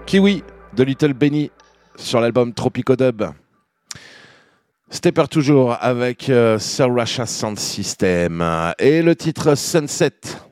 Kiwi de Little Benny sur l'album Tropico Dub. Stepper toujours avec Sir Russia Sound System et le titre Sunset.